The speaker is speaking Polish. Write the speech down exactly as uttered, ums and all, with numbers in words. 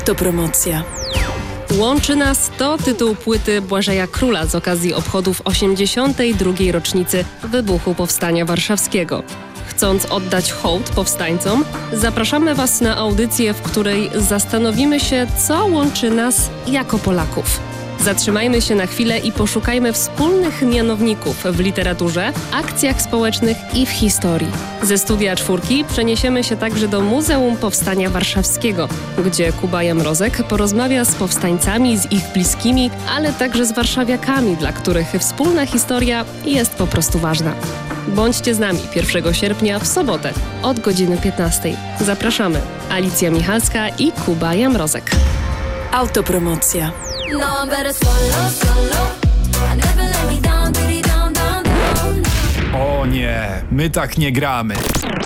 Autopromocja. Łączy nas to tytuł płyty Błażeja Króla z okazji obchodów osiemdziesiątej drugiej rocznicy wybuchu Powstania Warszawskiego. Chcąc oddać hołd powstańcom, zapraszamy Was na audycję, w której zastanowimy się, co łączy nas jako Polaków. Zatrzymajmy się na chwilę i poszukajmy wspólnych mianowników w literaturze, akcjach społecznych i w historii. Ze studia Czwórki przeniesiemy się także do Muzeum Powstania Warszawskiego, gdzie Kuba Jamrozek porozmawia z powstańcami, z ich bliskimi, ale także z warszawiakami, dla których wspólna historia jest po prostu ważna. Bądźcie z nami pierwszego sierpnia w sobotę od godziny piętnastej. Zapraszamy. Alicja Michalska i Kuba Jamrozek. Autopromocja. O nie, my tak nie gramy.